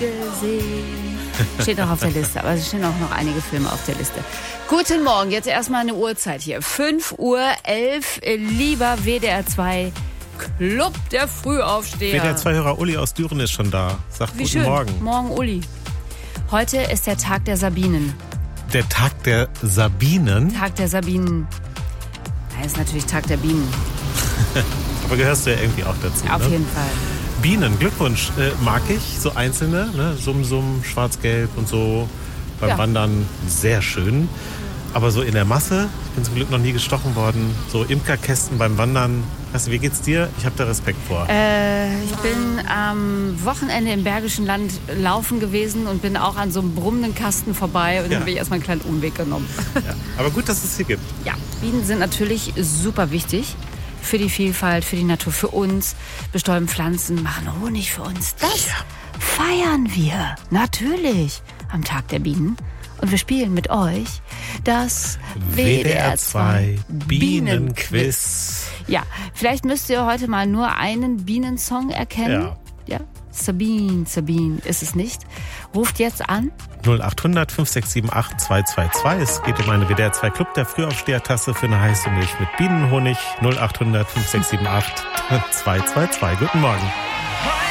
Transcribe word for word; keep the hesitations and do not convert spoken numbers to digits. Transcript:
gesehen. Steht noch auf der Liste, aber es stehen auch noch einige Filme auf der Liste. Guten Morgen, jetzt erstmal eine Uhrzeit hier. fünf Uhr elf, lieber W D R zwei Club der Frühaufsteher. W D R zwei-Hörer Uli aus Düren ist schon da. Sagt Wie guten schön. Morgen. Morgen, Uli. Heute ist der Tag der Sabinen. Der Tag der Sabinen? Tag der Sabinen. Nein, ist natürlich Tag der Bienen. Aber gehörst du ja irgendwie auch dazu, Auf ne? jeden Fall. Bienen, Glückwunsch. Äh, mag ich, so einzelne, ne? Summ, Summ, Schwarz-Gelb und so. Beim Ja. Wandern sehr schön. Aber so in der Masse, ich bin zum Glück noch nie gestochen worden, so Imkerkästen beim Wandern. Weißt du, wie geht's dir? Ich habe da Respekt vor. Äh, ich bin am Wochenende im Bergischen Land laufen gewesen und bin auch an so einem brummenden Kasten vorbei und Ja. dann habe ich erstmal einen kleinen Umweg genommen. Ja. Aber gut, dass es hier gibt. Ja, Bienen sind natürlich super wichtig für die Vielfalt, für die Natur, für uns. Bestäuben Pflanzen, machen Honig für uns. Das Ja. feiern wir natürlich am Tag der Bienen. Und wir spielen mit euch das W D R zwei Bienenquiz. Ja, vielleicht müsst ihr heute mal nur einen Bienensong erkennen. Ja. Ja, Sabine, Sabine ist es nicht. Ruft jetzt an. null acht hundert fünf sechs sieben acht zwei zwei zwei. Es geht um eine W D R zwei Club der Frühaufsteher-Tasse für eine heiße Milch mit Bienenhonig. null acht hundert fünf sechs sieben acht zwei zwei zwei. Guten Morgen.